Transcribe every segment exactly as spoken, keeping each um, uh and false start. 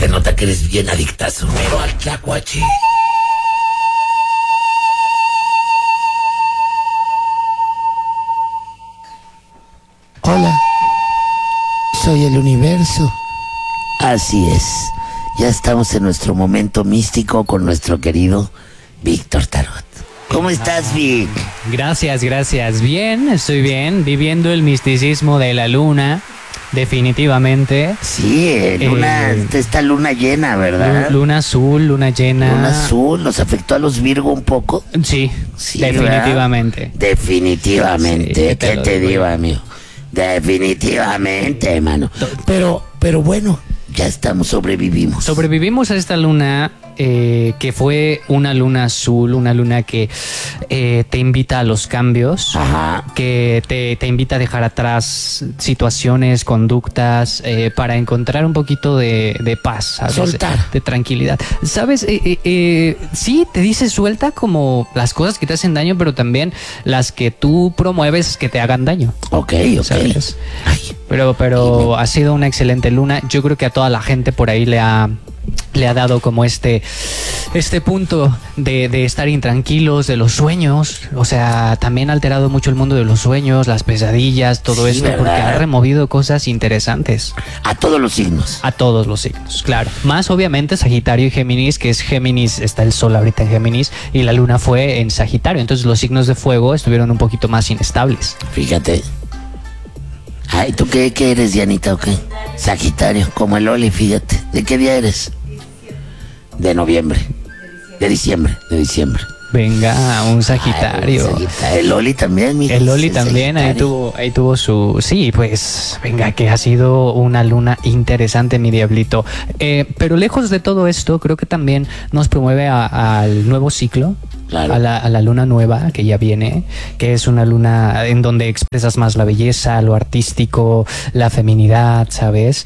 te nota que eres bien adictazo. Pero al tlacuache. Hola, soy el universo. Así es, ya estamos en nuestro momento místico con nuestro querido Víctor Tarot. ¿Cómo estás, Vic? Gracias, gracias. Bien, estoy bien, viviendo el misticismo de la luna, definitivamente. Sí, eh, luna, Eh, esta luna llena, ¿verdad? Lu- Luna azul, luna llena. Luna azul, ¿nos afectó a los Virgo un poco? Sí, Sí, definitivamente. ¿verdad? Definitivamente, Sí, ¿qué te te, lo digo, digo. amigo? Definitivamente, hermano. Pero, pero bueno, ya estamos, sobrevivimos. Sobrevivimos a esta luna eh, que fue una luna azul, una luna que eh, te invita a los cambios, Ajá. que te, te invita a dejar atrás situaciones, conductas, eh, para encontrar un poquito de, de paz, ¿sabes? Soltar. De, de tranquilidad. ¿Sabes? Eh, eh, eh, sí, te dice suelta como las cosas que te hacen daño, pero también las que tú promueves que te hagan daño. Ok, ok. ¿Sabes? Ay, Pero, pero ha sido una excelente luna. Yo creo que a toda la gente por ahí le ha, le ha dado como este, este punto de, de estar intranquilos, de los sueños. O sea, también ha alterado mucho el mundo de los sueños, las pesadillas, todo Sí, esto, porque ¿verdad? ha removido cosas interesantes a todos los signos. a todos los signos, claro. Más obviamente Sagitario y Géminis, que es Géminis, está el sol ahorita en Géminis y la luna fue en Sagitario. Entonces los signos de fuego estuvieron un poquito más inestables. Fíjate. Ay, ¿tú qué, qué eres, Dianita, o qué? Sagitario, como el Oli, fíjate. ¿De qué día eres? De noviembre. De diciembre, de diciembre. Venga, un Sagitario. Ay, Sagitario. El Oli también, mija. El Oli es también, ahí Sagitario. tuvo, ahí tuvo su... Sí, pues, venga, que ha sido una luna interesante, mi diablito. Eh, pero lejos de todo esto, creo que también nos promueve a- al nuevo ciclo. Claro. A la, a la luna nueva que ya viene, que es una luna en donde expresas más la belleza, lo artístico, la feminidad, ¿sabes?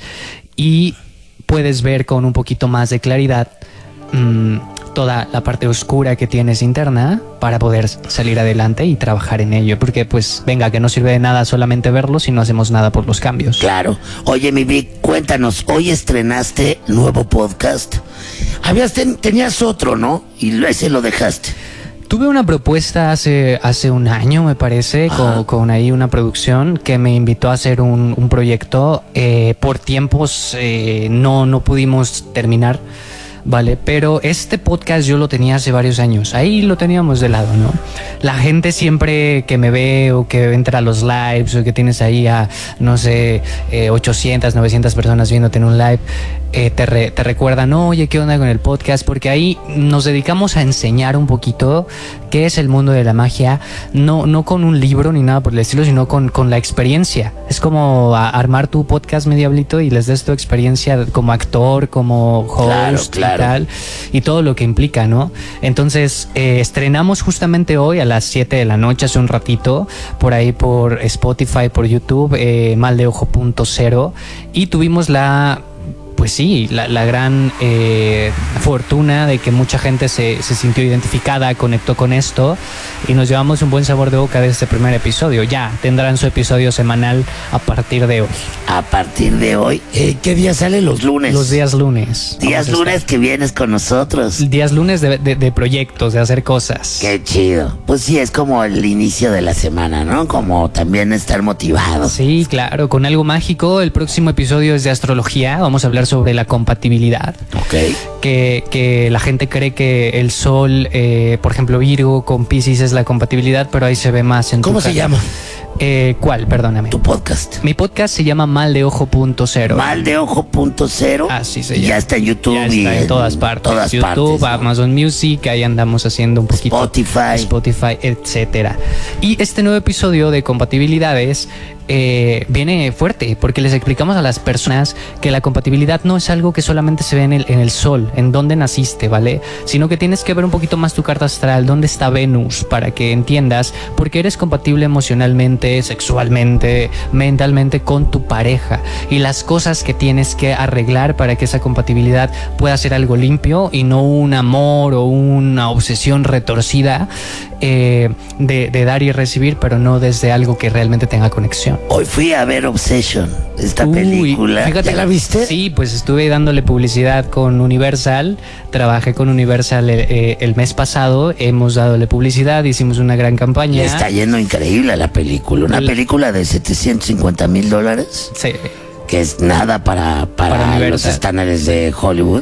Y puedes ver con un poquito más de claridad mmm, toda la parte oscura que tienes interna para poder salir adelante y trabajar en ello. Porque, pues, venga, que no sirve de nada solamente verlo si no hacemos nada por los cambios. Claro. Oye, mi Vic, cuéntanos, hoy estrenaste nuevo podcast. Habías ten- tenías otro, ¿no? Y ese lo dejaste. Tuve una propuesta hace, hace un año, me parece, con, con ahí una producción que me invitó a hacer un, un proyecto. Eh, por tiempos eh, no, no pudimos terminar, ¿vale? Pero este podcast yo lo tenía hace varios años. Ahí lo teníamos de lado, ¿no? La gente siempre que me ve o que entra a los lives o que tienes ahí a, no sé, eh, ochocientas, novecientas personas viéndote en un live, eh, te, re- te recuerdan, oye, ¿qué onda con el podcast? Porque ahí nos dedicamos a enseñar un poquito qué es el mundo de la magia, no, no con un libro ni nada por el estilo, sino con, con la experiencia. Es como a- armar tu podcast, mi diablito, y les des tu experiencia como actor, como host, Claro, claro. y tal, y todo lo que implica, ¿no? Entonces, eh, estrenamos justamente hoy a las siete de la noche, hace un ratito, por ahí por Spotify, por YouTube, eh, mal de ojo punto cero, y tuvimos la... Pues sí, la, la gran eh, fortuna de que mucha gente se, se sintió identificada, conectó con esto y nos llevamos un buen sabor de boca de este primer episodio. Ya tendrán su episodio semanal a partir de hoy. A partir de hoy, eh, ¿qué día sale? Los lunes. Los días lunes. Días Vamos a lunes estar. que vienes con nosotros. Días lunes de, de, de proyectos, de hacer cosas. Qué chido. Pues sí, es como el inicio de la semana, ¿no? Como también estar motivado. Sí, claro, con algo mágico. El próximo episodio es de astrología. Vamos a hablar sobre la compatibilidad. Ok. Que, que la gente cree que el sol, eh, por ejemplo, Virgo con Piscis es la compatibilidad, pero ahí se ve más en tu ¿Cómo se carta. llama? Eh, ¿Cuál? Perdóname. Tu podcast. Mi podcast se llama Mal de Ojo punto cero. Mal de ojo punto cero. Así se Y llama. ya está en YouTube. Ya y está en todas partes. Todas YouTube, partes, ¿no? Amazon Music, ahí andamos haciendo un poquito. Spotify. Spotify, etcétera. Y este nuevo episodio de compatibilidades eh, viene fuerte porque les explicamos a las personas que la compatibilidad no es algo que solamente se ve en el, en el sol, en dónde naciste, ¿vale? Sino que tienes que ver un poquito más tu carta astral, dónde está Venus, para que entiendas por qué eres compatible emocionalmente físicamente, sexualmente, mentalmente con tu pareja y las cosas que tienes que arreglar para que esa compatibilidad pueda ser algo limpio y no un amor o una obsesión retorcida eh, de, de dar y recibir, pero no desde algo que realmente tenga conexión. Hoy fui a ver Obsession, esta Uy, película. fíjate, ¿Ya la viste? Sí, pues estuve dándole publicidad con Universal, trabajé con Universal eh, el mes pasado, hemos dado publicidad, hicimos una gran campaña. Le está yendo increíble a la película, una El- película de setecientos cincuenta mil dólares, Sí. que es nada para, para, Para los Universal. estándares de Hollywood,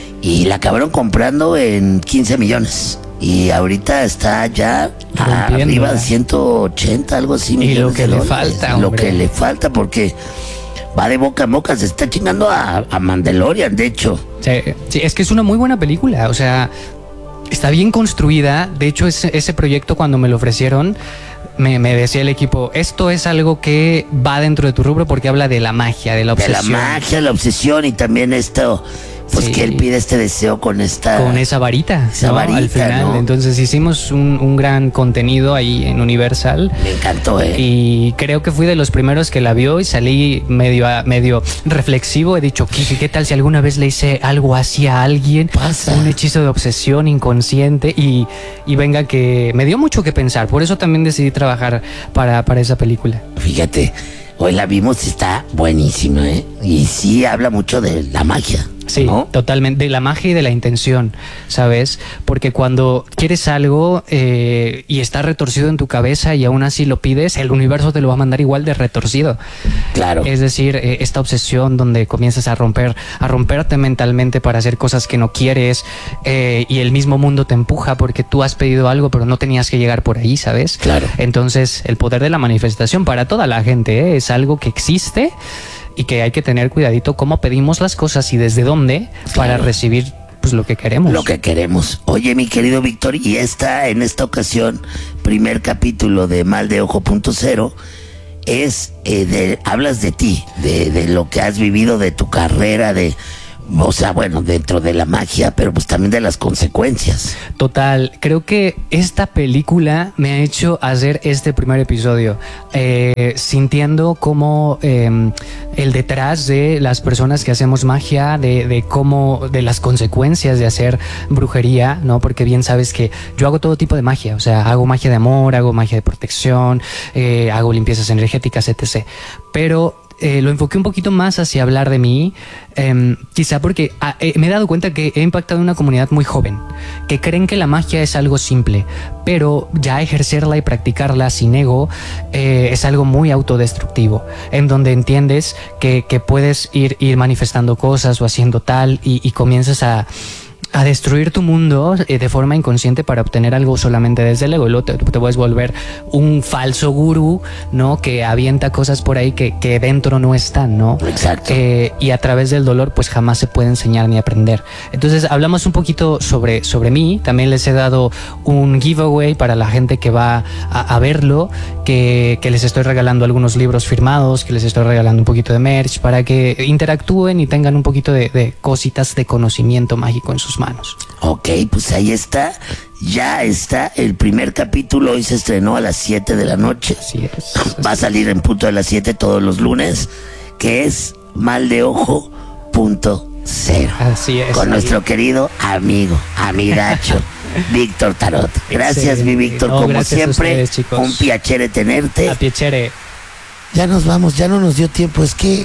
y la acabaron comprando en quince millones. Y ahorita está ya Rompiendo, arriba de ¿eh? ciento ochenta, algo así. Y lo millones que de le dólares. falta, Lo hombre. que le falta, porque va de boca en boca, se está chingando a, a Mandalorian, de hecho. Sí, sí, es que es una muy buena película, o sea, está bien construida. De hecho, ese, ese proyecto cuando me lo ofrecieron, me, me decía el equipo, esto es algo que va dentro de tu rubro porque habla de la magia, de la De obsesión. la magia, la obsesión y también esto, pues Sí. que él pide este deseo con esta... Con esa varita, Esa ¿no? varita, Al final. ¿no? Entonces hicimos un, un gran contenido ahí en Universal. Me encantó, ¿eh? Y creo que fui de los primeros que la vio y salí medio, medio reflexivo. He dicho, ¿qué, qué tal si alguna vez le hice algo así a alguien? Pasa. Un hechizo de obsesión inconsciente. Y, y venga que me dio mucho que pensar. Por eso también decidí trabajar para, para esa película. Fíjate, hoy la vimos y está buenísima, ¿eh? Y sí habla mucho de la magia, Sí, ¿no? totalmente, de la magia y de la intención, ¿sabes? Porque cuando quieres algo eh, y está retorcido en tu cabeza y aún así lo pides, el universo te lo va a mandar igual de retorcido. Claro. Es decir, eh, esta obsesión donde comienzas a romper, a romperte mentalmente para hacer cosas que no quieres eh, y el mismo mundo te empuja porque tú has pedido algo pero no tenías que llegar por ahí, ¿sabes? Claro. Entonces, el poder de la manifestación para toda la gente ¿eh? es algo que existe y que hay que tener cuidadito cómo pedimos las cosas y desde dónde para Claro. recibir pues lo que queremos. Lo que queremos. Oye, mi querido Víctor, y esta, en esta ocasión, primer capítulo de Mal de Ojo punto cero, es, eh, de, hablas de ti, de, de lo que has vivido, de tu carrera, de, o sea, bueno, dentro de la magia, pero pues también de las consecuencias. Total, creo que esta película me ha hecho hacer este primer episodio, eh, sintiendo como eh, el detrás de las personas que hacemos magia, de, de cómo, de las consecuencias de hacer brujería, ¿no? Porque bien sabes que yo hago todo tipo de magia, o sea, hago magia de amor, hago magia de protección, eh, hago limpiezas energéticas, etcétera. Pero Eh, lo enfoqué un poquito más hacia hablar de mí, eh, quizá porque ah, eh, me he dado cuenta que he impactado en una comunidad muy joven, que creen que la magia es algo simple, pero ya ejercerla y practicarla sin ego eh, es algo muy autodestructivo, en donde entiendes que, que puedes ir, ir manifestando cosas o haciendo tal y, y comienzas a... a destruir tu mundo eh, de forma inconsciente para obtener algo solamente desde el ego. Y luego te, te puedes volver un falso gurú, ¿no? Que avienta cosas por ahí que, que dentro no están, ¿no? Exacto. Eh, y a través del dolor pues jamás se puede enseñar ni aprender. Entonces hablamos un poquito sobre, sobre mí. También les he dado un giveaway para la gente que va a, a verlo, que, que les estoy regalando algunos libros firmados, que les estoy regalando un poquito de merch para que interactúen y tengan un poquito de, de cositas de conocimiento mágico en sus manos. Ok, pues ahí está. Ya está el primer capítulo. Hoy se estrenó a las siete de la noche. Así es. Va a salir en punto de las siete todos los lunes, que es Mal de Ojo punto cero. Así es. Con Ahí. nuestro querido amigo, amigacho, Víctor Tarot. Gracias, mi Excelente. Víctor, No, como gracias a siempre. ustedes, chicos. Un piacere tenerte. A piacere. Ya nos vamos, ya no nos dio tiempo. Es que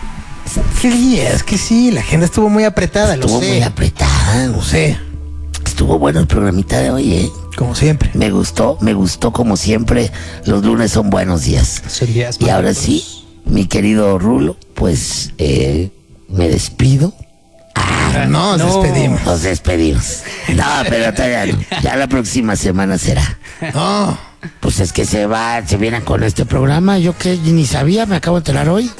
Sí, es que sí, la agenda estuvo muy apretada, lo estuvo sé. muy apretada. Lo sé, Estuvo bueno el programita de hoy, ¿eh? como siempre. Me gustó, me gustó como siempre. Los lunes son buenos días. Son días Y ahora maravillosos. sí, mi querido Rulo, pues eh, me despido. Ah, no, nos no. despedimos. Nos despedimos. No, pero todavía no. Ya la próxima semana será. No, Pues es que se va, se vienen con este programa. Yo que ni sabía, me acabo de enterar hoy.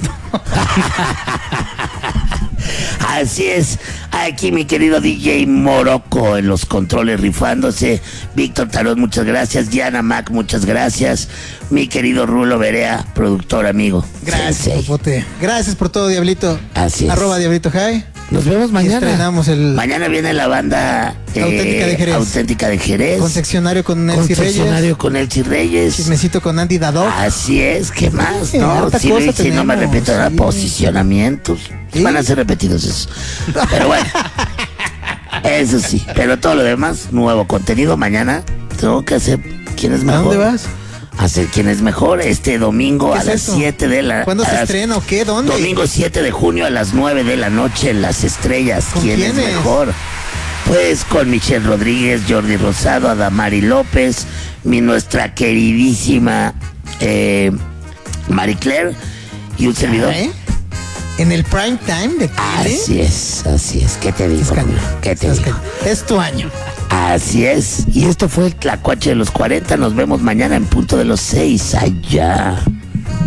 Así es, aquí mi querido D J Morocco en los controles rifándose. Víctor Tarot, muchas gracias. Diana Mac, muchas gracias. Mi querido Rulo Berea, productor amigo. gracias, Sensei. Popote. Gracias por todo, Diablito. Así es. Arroba Diablito High. Nos vemos Y mañana. estrenamos el Mañana viene la banda eh, Auténtica de Jerez. Auténtica de Jerez. concesionario con Elsie Concesionario Reyes. con Elsie Reyes. Chismecito con Andy Dadó. Así es, ¿qué más? Sí, No, harta si, cosa si no me tenemos, repito los sí. posicionamientos, ¿Sí? van a ser repetidos esos. Pero bueno, eso sí, pero todo lo demás, nuevo contenido mañana. Tengo que hacer quién es ¿A mejor. dónde vas? Hacer quién es mejor este domingo ¿Qué a es las eso? siete de la ¿Cuándo a se las- estrena o qué? ¿Dónde? Domingo siete de junio a las nueve de la noche en Las Estrellas. ¿Con ¿Quién es quiénes? mejor? Pues con Michelle Rodríguez, Jordi Rosado, Adamari López, mi nuestra queridísima eh, Marie Claire y un servidor. ¿Eh? ¿En el prime time de tele? Así es, así es. ¿Qué te digo? Estás cañón, ¿Qué te estás digo? cañón. Es tu año. Así es. Y esto fue el Tlacuache de los cuarenta. Nos vemos mañana en punto de los seis allá.